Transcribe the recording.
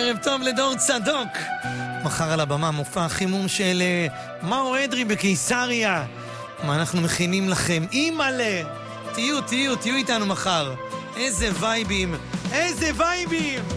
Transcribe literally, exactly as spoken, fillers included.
ערב טוב לדור צדוק. מחר על הבמה מופע חימום של מאור אדרי בקיסריה. מה אנחנו מכינים לכם? אימאלה! תהיו, תהיו, תהיו איתנו מחר. איזה וייבים, איזה וייבים!